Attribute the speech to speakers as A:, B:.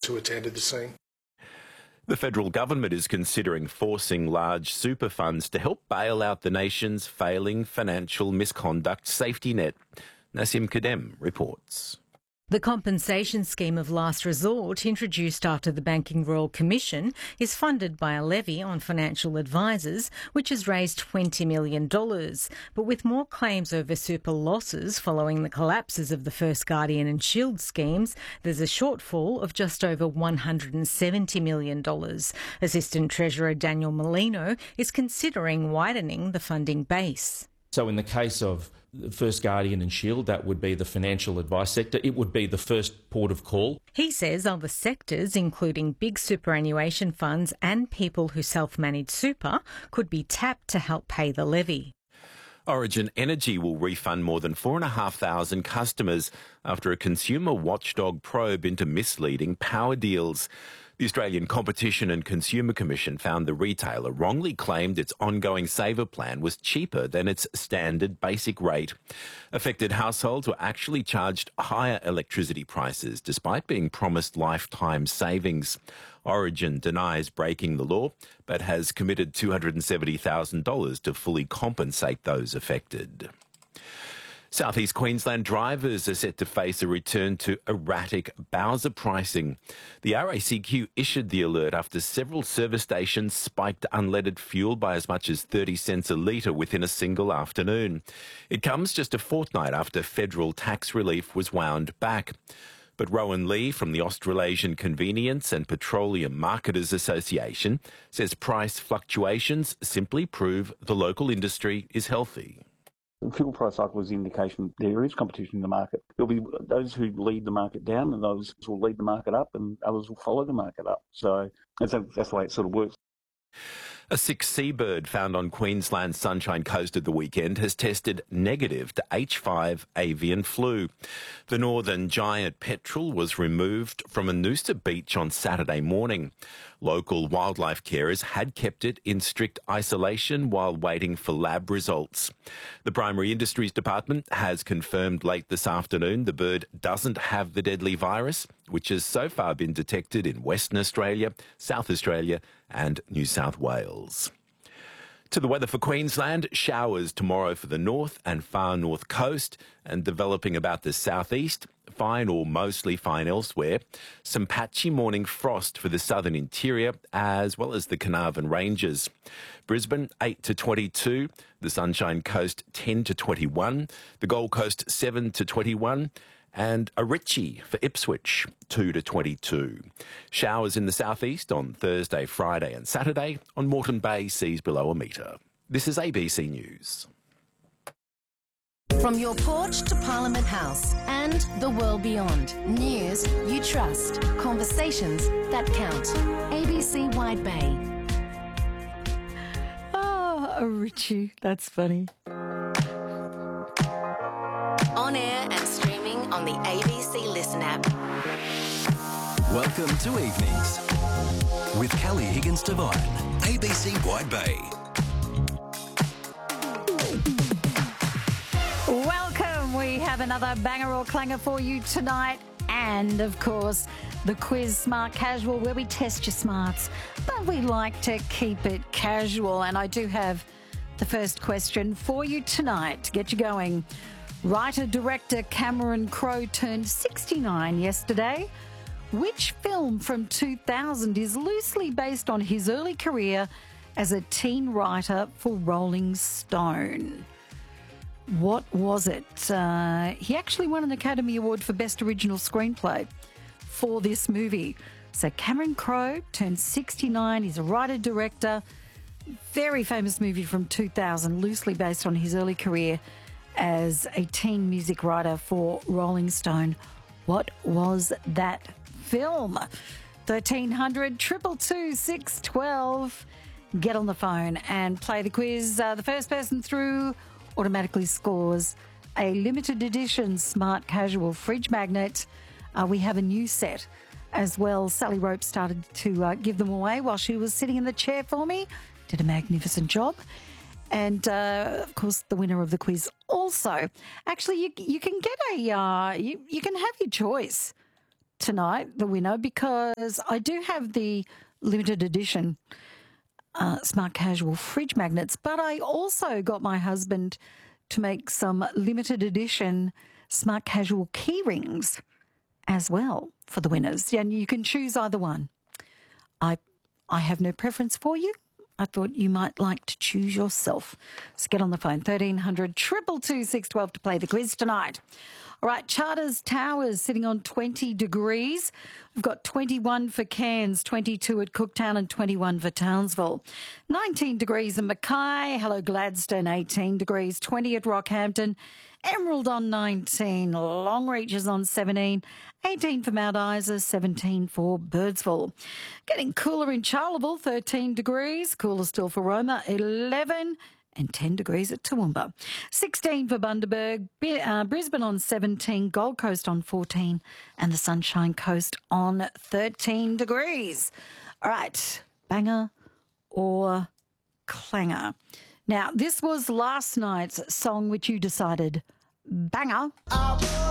A: who attended the scene.
B: The federal government is considering forcing large super funds to help bail out the nation's failing financial misconduct safety net. Nassim Kadem reports.
C: The compensation scheme of last resort, introduced after the Banking Royal Commission, is funded by a levy on financial advisors, which has raised $20 million. But with more claims over super losses following the collapses of the First Guardian and Shield schemes, there's a shortfall of just over $170 million. Assistant Treasurer Daniel Molino is considering widening the funding base.
D: So in the case of First Guardian and Shield, that would be the financial advice sector. It would be the first port of call.
C: He says other sectors, including big superannuation funds and people who self-manage super, could be tapped to help pay the levy.
B: Origin Energy will refund more than 4,500 customers after a consumer watchdog probe into misleading power deals. The Australian Competition and Consumer Commission found the retailer wrongly claimed its ongoing saver plan was cheaper than its standard basic rate. Affected households were actually charged higher electricity prices despite being promised lifetime savings. Origin denies breaking the law but has committed $270,000 to fully compensate those affected. South East Queensland drivers are set to face a return to erratic Bowser pricing. The RACQ issued the alert after several service stations spiked unleaded fuel by as much as 30 cents a litre within a single afternoon. It comes just a fortnight after federal tax relief was wound back. But Rowan Lee from the Australasian Convenience and Petroleum Marketers Association says price fluctuations simply prove the local industry is healthy.
E: The fuel price cycle is the indication there is competition in the market. There'll be those who lead the market down and those who will lead the market up and others will follow the market up. So that's the way it sort of works.
B: A sick seabird found on Queensland's Sunshine Coast at the weekend has tested negative to H5 avian flu. The northern giant petrel was removed from a Noosa beach on Saturday morning. Local wildlife carers had kept it in strict isolation while waiting for lab results. The Primary Industries Department has confirmed late this afternoon the bird doesn't have the deadly virus, which has so far been detected in Western Australia, South Australia and New South Wales. To the weather for Queensland, showers tomorrow for the north and far north coast and developing about the southeast, fine or mostly fine elsewhere. Some patchy morning frost for the southern interior as well as the Carnarvon Ranges. Brisbane 8 to 22, the Sunshine Coast 10 to 21, the Gold Coast 7 to 21, and a Ritchie for Ipswich, 2 to 22. Showers in the southeast on Thursday, Friday and Saturday. On Moreton Bay, seas below a metre. This is ABC News.
F: From your porch to Parliament House and the world beyond. News you trust. Conversations that count. ABC Wide Bay.
C: Oh, a Ritchie. That's funny.
F: On air and streaming on the ABC Listen app.
G: Welcome to Evenings with Kelly Higgins-Devine, ABC Wide Bay.
H: Welcome. We have another banger or clanger for you tonight. And, of course, the quiz Smart Casual, where we test your smarts. But we like to keep it casual. And I do have the first question for you tonight to get you going. Writer-director Cameron Crowe turned 69 yesterday. Which film from 2000 is loosely based on his early career as a teen writer for Rolling Stone? What was it? He actually won an Academy Award for Best Original Screenplay for this movie. So Cameron Crowe turned 69. He's a writer-director. Very famous movie from 2000, loosely based on his early career as a teen music writer for Rolling Stone. What was that film? 1300 222 612. Get on the phone and play the quiz. The first person through automatically scores a limited edition Smart Casual fridge magnet. We have a new set as well. Sally Rope started to give them away while she was sitting in the chair for me. Did a magnificent job. And, of course, the winner of the quiz also. Actually, you can get you can have your choice. tonight, the winner, because I do have the limited edition Smart Casual fridge magnets, but I also got my husband to make some limited edition Smart Casual key rings as well for the winners. And you can choose either one. I have no preference for you. I thought you might like to choose yourself. So get on the phone, 1300 222 612 to play the quiz tonight. All right, Charters Towers sitting on 20 degrees. We've got 21 for Cairns, 22 at Cooktown and 21 for Townsville. 19 degrees in Mackay. Hello Gladstone, 18 degrees. 20 at Rockhampton. Emerald on 19. Longreach is on 17. 18 for Mount Isa, 17 for Birdsville. Getting cooler in Charleville, 13 degrees. Cooler still for Roma, 11. And 10 degrees at Toowoomba. 16 for Bundaberg, Brisbane on 17, Gold Coast on 14, and the Sunshine Coast on 13 degrees. All right, banger or clanger? Now, this was last night's song which you decided banger.